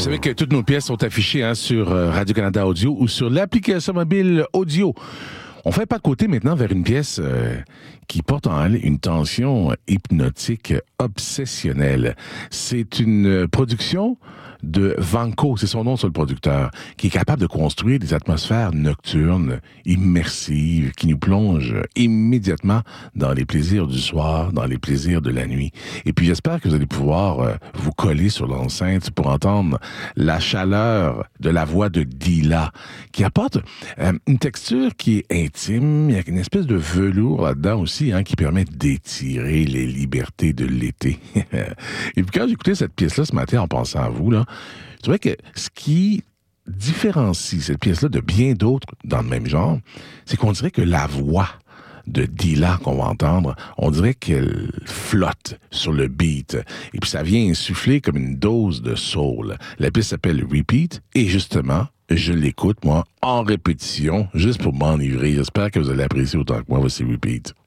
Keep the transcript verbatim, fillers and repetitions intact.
savez que toutes nos pièces sont affichées hein, sur Radio-Canada Audio ou sur l'application mobile Audio. On fait pas de côté maintenant vers une pièce euh, qui porte en elle une tension hypnotique obsessionnelle. C'est une production de Vanco, c'est son nom sur le producteur, qui est capable de construire des atmosphères nocturnes, immersives, qui nous plongent immédiatement dans les plaisirs du soir, dans les plaisirs de la nuit. Et puis j'espère que vous allez pouvoir euh, vous coller sur l'enceinte pour entendre la chaleur de la voix de Dila, qui apporte euh, une texture qui est intime, il y a une espèce de velours là-dedans aussi, hein, qui permet d'étirer les libertés de l'été. Et puis quand j'écoutais cette pièce-là ce matin en pensant à vous, là, je trouvais que ce qui différencie cette pièce-là de bien d'autres dans le même genre, c'est qu'on dirait que la voix de Dila qu'on va entendre, on dirait qu'elle flotte sur le beat. Et puis ça vient insuffler comme une dose de soul. La pièce s'appelle Repeat et justement, je l'écoute, moi, en répétition, juste pour m'enivrer. J'espère que vous allez apprécier autant que moi. Voici Repeat.